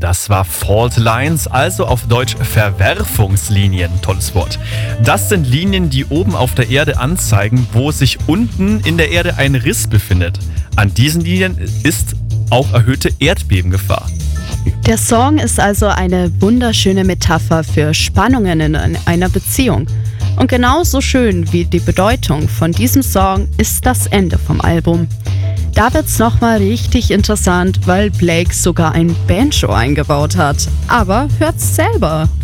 Das war Fault Lines, also auf Deutsch Verwerfungslinien. Tolles Wort. Das sind Linien, die oben auf der Erde anzeigen, wo sich unten in der Erde ein Riss befindet. An diesen Linien ist auch erhöhte Erdbebengefahr. Der Song ist also eine wunderschöne Metapher für Spannungen in einer Beziehung. Und genauso schön wie die Bedeutung von diesem Song ist das Ende vom Album. Da wird's nochmal richtig interessant, weil Blake sogar ein Banjo eingebaut hat. Aber hört's selber.